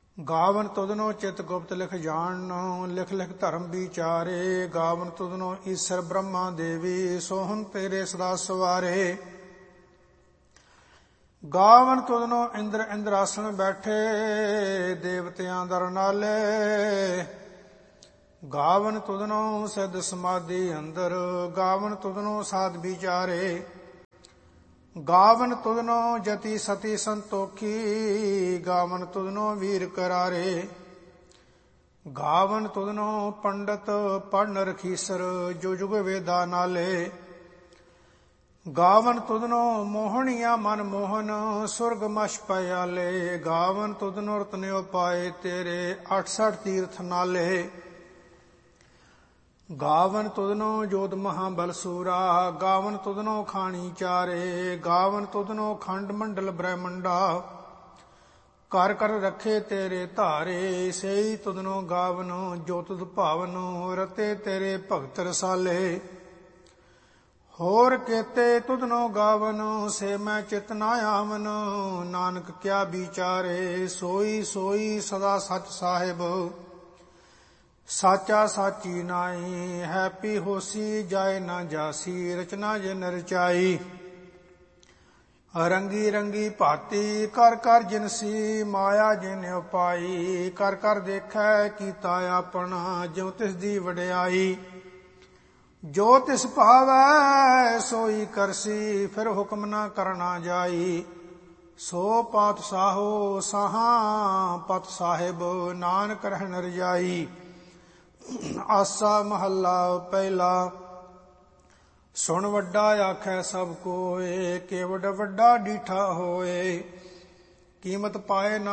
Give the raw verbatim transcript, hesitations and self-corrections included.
ਗਾਵਨ ਤੁਧਨੋ ਚਿਤ ਗੁਪਤ ਲਿਖ ਜਾਣਨੋ, ਲਿਖ ਲਿਖ ਧਰਮ ਵਿਚਾਰੇ। ਗਾਵਨ ਤੁਧਨੋ ਈਸਰ ਬ੍ਰਹਮਾ ਦੇਵੀ, ਸੋਹਣ ਤੇਰੇ ਸਦਾ ਸਵਾਰੇ। ਗਾਵਨ ਤੁਧਨੋ ਇੰਦਰ ਇੰਦਰਾਸਣ ਬੈਠੇ, ਦੇਵਤਿਆਂ ਦਰ ਨਾਲੇ। ਗਾਵਨ ਤੁਧਨੋ ਸਿੱਧ ਸਮਾਧੀ ਅੰਦਰ, ਗਾਵਨ ਤੁਧਨੋ ਸਾਧ ਵਿਚਾਰੇ। ਗਾਵਨ ਤੁਧਨੋ ਜਤੀ ਸਤੀ ਸੰਤੋਖੀ, ਗਾਵਨ ਤੁਧਨੋ ਵੀਰ ਕਰਾਰੇ। ਗਾਵਨ ਤੁਧਨੋ ਪੰਡਤ ਪੜ੍ਹਨ ਰਖੀਸਰ, ਜੋ ਜੁਗ ਵੇਦਾ ਨਾਲੇ। ਗਾਵਨ ਤੁਧਨੋ ਮੋਹਣੀਆ ਮਨ ਮੋਹਨ, ਸੁਰਗ ਮਛ ਪਿਆਲੇ। ਗਾਵਨ ਤੁਧਨੋ ਰਤਨਿਓ ਪਾਏ ਤੇਰੇ, ਅਠਸਠ ਤੀਰਥ ਨਾਲੇ। ਗਾਵਨ ਤੁਧਨੋ ਜੋਧ ਮਹਾਬਲ ਸੂਰਾ, ਗਾਵਨ ਤੁਧਨੋ ਖਾਣੀ ਚਾਰੇ। ਗਾਵਨ ਤੁਧਨੋ ਖੰਡ ਮੰਡਲ ਬ੍ਰਹਮੰਡਾ, ਕਰ ਕਰ ਰੱਖੇ ਤੇਰੇ ਧਾਰੇ। ਸਈ ਤੁਧਨੋ ਗਾਵਨ ਜੋ ਤੁਧ ਭਾਵਨ, ਰਤੇ ਤੇਰੇ ਭਗਤ ਰਸਾਲੇ। ਹੋਰ ਕੇਤੇ ਤੁਧਨੋ ਗਾਵਨ, ਸੇ ਮੈਂ ਚਿਤ ਨਾ ਆਵਨ। ਨਾਨਕ ਕਿਆ ਵਿਚਾਰੇ, ਸੋਈ ਸੋਈ ਸਦਾ ਸੱਚ ਸਾਹਿਬ। ਸਾਚਾ ਸਾਚੀ ਨਾਈ, ਹੈਪੀ ਹੋਸੀ ਜਾਏ ਨਾ ਜਾਸੀ। ਰਚਨਾ ਜਿਨ ਰਚਾਈ, ਰੰਗੀ ਰੰਗੀ ਭਾਤੀ ਕਰ ਕਰ ਜਿਨਸੀ। ਮਾਇਆ ਜਿਨ ਉਪਾਈ, ਕਰ ਕਰ ਦੇਖੈ ਕੀਤਾ ਆਪਣਾ। ਜਿਉ ਤਿਸ ਦੀ ਵਡਿਆਈ, ਜੋ ਤਿਸ ਭਾਵੈ ਸੋਈ ਕਰਸੀ। ਫਿਰ ਹੁਕਮ ਨਾ ਕਰਨਾ ਜਾਈ, ਸੋ ਪਾਤਸ਼ਾਹੋ ਸਾਹਾਂ ਪਤ ਸਾਹਿਬ। ਨਾਨਕ ਰਹਿਣ ਰਜਾਈ। ਆਸਾ ਮਹੱਲਾ ਪਹਿਲਾ। ਸੁਣ ਵੱਡਾ ਆਖੈ ਸਭ ਕੋਏ, ਕੇਵਡ ਵੱਡਾ ਡੀਠਾ ਹੋਏ। ਕੀਮਤ ਪਾਏ ਨਾ